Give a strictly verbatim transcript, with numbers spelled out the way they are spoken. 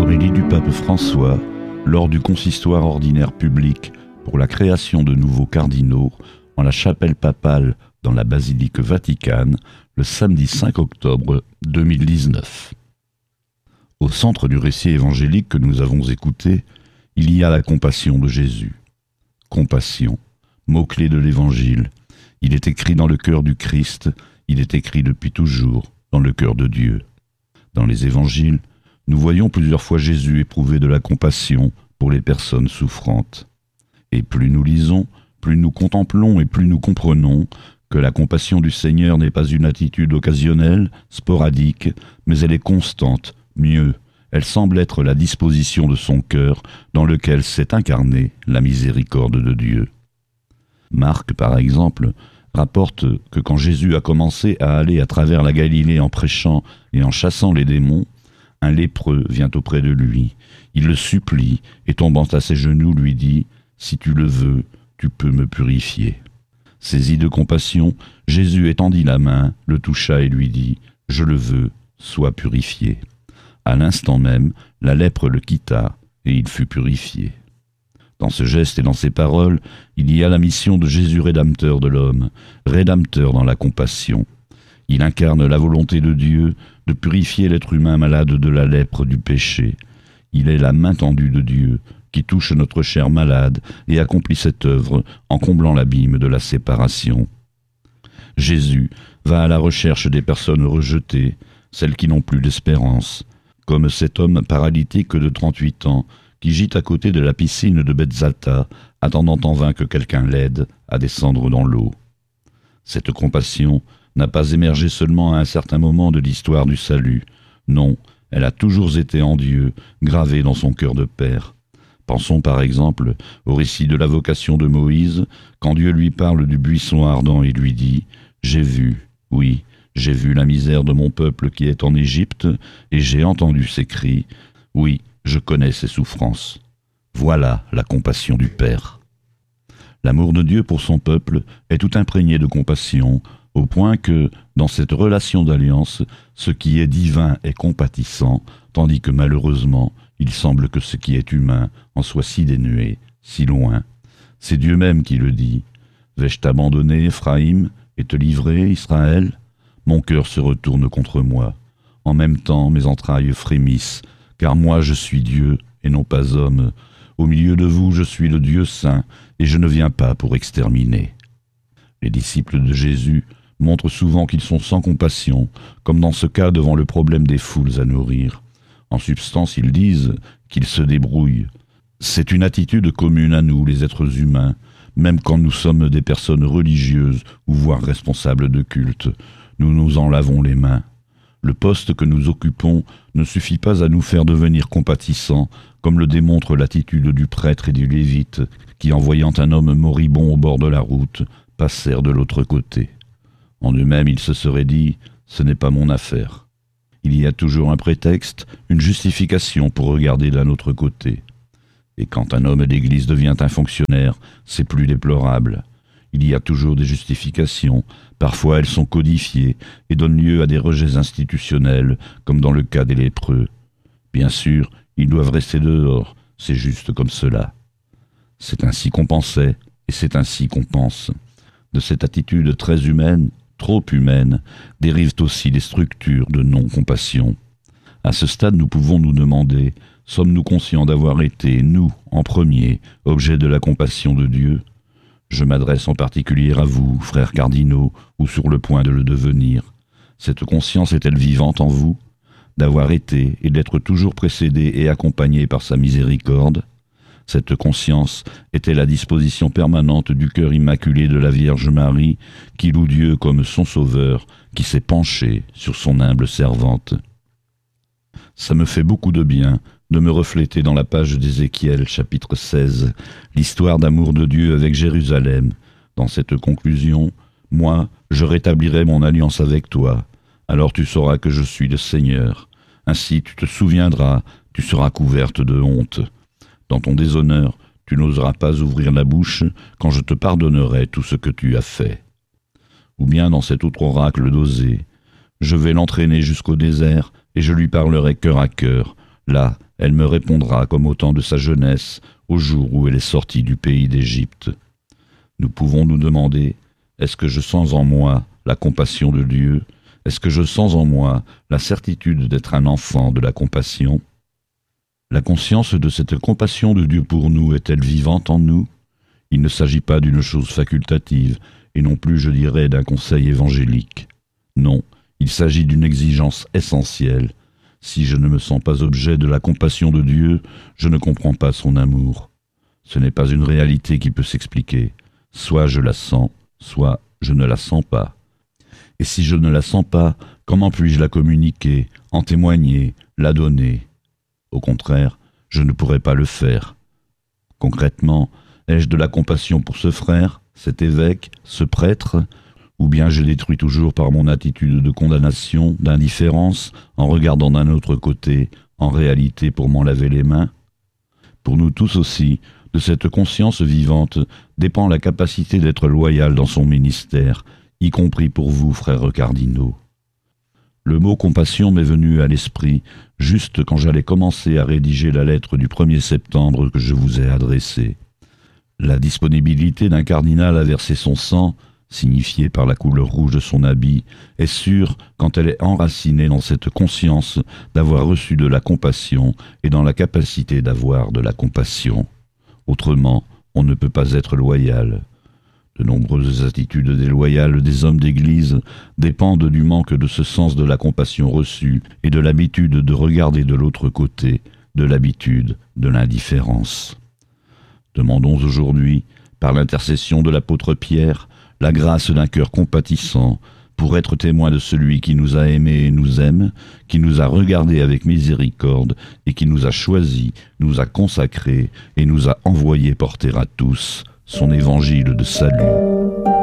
Homélie du pape François lors du consistoire ordinaire public pour la création de nouveaux cardinaux en la chapelle papale dans la basilique Vaticane le samedi cinq octobre deux mille dix-neuf. Au centre du récit évangélique que nous avons écouté, il y a la compassion de Jésus. Compassion, mot-clé de l'Évangile. Il est écrit dans le cœur du Christ, il est écrit depuis toujours dans le cœur de Dieu. Dans les Évangiles, nous voyons plusieurs fois Jésus éprouver de la compassion pour les personnes souffrantes. Et plus nous lisons, plus nous contemplons et plus nous comprenons que la compassion du Seigneur n'est pas une attitude occasionnelle, sporadique, mais elle est constante, mieux, elle semble être la disposition de son cœur dans lequel s'est incarnée la miséricorde de Dieu. Marc, par exemple, rapporte que quand Jésus a commencé à aller à travers la Galilée en prêchant et en chassant les démons, un lépreux vient auprès de lui. Il le supplie et tombant à ses genoux lui dit « Si tu le veux, tu peux me purifier ». Saisi de compassion, Jésus étendit la main, le toucha et lui dit « Je le veux, sois purifié ». À l'instant même, la lèpre le quitta et il fut purifié. Dans ce geste et dans ces paroles, il y a la mission de Jésus rédempteur de l'homme, rédempteur dans la compassion. Il incarne la volonté de Dieu de purifier l'être humain malade de la lèpre du péché. Il est la main tendue de Dieu qui touche notre chair malade et accomplit cette œuvre en comblant l'abîme de la séparation. Jésus va à la recherche des personnes rejetées, celles qui n'ont plus d'espérance, comme cet homme paralytique de trente-huit ans qui gît à côté de la piscine de Betzata, attendant en vain que quelqu'un l'aide à descendre dans l'eau. Cette compassion n'a pas émergé seulement à un certain moment de l'histoire du salut. Non, elle a toujours été en Dieu, gravée dans son cœur de père. Pensons par exemple au récit de la vocation de Moïse, quand Dieu lui parle du buisson ardent et lui dit « J'ai vu, oui, j'ai vu la misère de mon peuple qui est en Égypte, et j'ai entendu ses cris. Oui, je connais ses souffrances. » Voilà la compassion du Père. L'amour de Dieu pour son peuple est tout imprégné de compassion, au point que, dans cette relation d'alliance, ce qui est divin est compatissant, tandis que malheureusement, il semble que ce qui est humain en soit si dénué, si loin. C'est Dieu même qui le dit. « Vais-je t'abandonner, Éphraïm, et te livrer, Israël ? Mon cœur se retourne contre moi. En même temps, mes entrailles frémissent, car moi je suis Dieu, et non pas homme. Au milieu de vous, je suis le Dieu saint, et je ne viens pas pour exterminer. » Les disciples de Jésus montrent souvent qu'ils sont sans compassion, comme dans ce cas devant le problème des foules à nourrir. En substance, ils disent qu'ils se débrouillent. C'est une attitude commune à nous, les êtres humains, même quand nous sommes des personnes religieuses ou voire responsables de culte. Nous nous en lavons les mains. Le poste que nous occupons ne suffit pas à nous faire devenir compatissants, comme le démontre l'attitude du prêtre et du lévite, qui, en voyant un homme moribond au bord de la route, passèrent de l'autre côté. En eux-mêmes, ils se seraient dit « Ce n'est pas mon affaire ». Il y a toujours un prétexte, une justification pour regarder d'un autre côté. Et quand un homme d'église devient un fonctionnaire, c'est plus déplorable. Il y a toujours des justifications, parfois elles sont codifiées et donnent lieu à des rejets institutionnels, comme dans le cas des lépreux. Bien sûr, ils doivent rester dehors, c'est juste comme cela. C'est ainsi qu'on pensait, et c'est ainsi qu'on pense. De cette attitude très humaine, trop humaine, dérivent aussi des structures de non-compassion. À ce stade, nous pouvons nous demander, sommes-nous conscients d'avoir été, nous, en premier, objet de la compassion de Dieu ? Je m'adresse en particulier à vous, frères cardinaux, ou sur le point de le devenir. Cette conscience est-elle vivante en vous ? D'avoir été et d'être toujours précédé et accompagné par sa miséricorde ? Cette conscience était la disposition permanente du cœur immaculé de la Vierge Marie, qui loue Dieu comme son sauveur, qui s'est penché sur son humble servante. Ça me fait beaucoup de bien de me refléter dans la page d'Ézéchiel, chapitre seize, l'histoire d'amour de Dieu avec Jérusalem. Dans cette conclusion, « Moi, je rétablirai mon alliance avec toi, alors tu sauras que je suis le Seigneur. Ainsi tu te souviendras, tu seras couverte de honte. Dans ton déshonneur, tu n'oseras pas ouvrir la bouche quand je te pardonnerai tout ce que tu as fait. » Ou bien dans cet autre oracle d'Osée, « Je vais l'entraîner jusqu'au désert et je lui parlerai cœur à cœur. Là, Elle me répondra comme au temps de sa jeunesse, au jour où elle est sortie du pays d'Égypte. Nous pouvons nous demander, est-ce que je sens en moi la compassion de Dieu? Est-ce que je sens en moi la certitude d'être un enfant de la compassion? La conscience de cette compassion de Dieu pour nous est-elle vivante en nous? Il ne s'agit pas d'une chose facultative, et non plus, je dirais, d'un conseil évangélique. Non, il s'agit d'une exigence essentielle. Si je ne me sens pas objet de la compassion de Dieu, je ne comprends pas son amour. Ce n'est pas une réalité qui peut s'expliquer. Soit je la sens, soit je ne la sens pas. Et si je ne la sens pas, comment puis-je la communiquer, en témoigner, la donner? Au contraire, je ne pourrais pas le faire. Concrètement, ai-je de la compassion pour ce frère, cet évêque, ce prêtre, ou bien je détruis toujours par mon attitude de condamnation, d'indifférence, en regardant d'un autre côté, en réalité pour m'en laver les mains? Pour nous tous aussi, de cette conscience vivante dépend la capacité d'être loyal dans son ministère, y compris pour vous, frères cardinaux. Le mot compassion m'est venu à l'esprit juste quand j'allais commencer à rédiger la lettre du premier septembre que je vous ai adressée. La disponibilité d'un cardinal à verser son sang, signifiée par la couleur rouge de son habit, est sûre quand elle est enracinée dans cette conscience d'avoir reçu de la compassion et dans la capacité d'avoir de la compassion. Autrement, on ne peut pas être loyal. De nombreuses attitudes déloyales des hommes d'Église dépendent du manque de ce sens de la compassion reçue et de l'habitude de regarder de l'autre côté, de l'habitude de l'indifférence. Demandons aujourd'hui, par l'intercession de l'apôtre Pierre, la grâce d'un cœur compatissant pour être témoin de celui qui nous a aimés et nous aime, qui nous a regardés avec miséricorde et qui nous a choisis, nous a consacrés et nous a envoyés porter à tous son évangile de salut.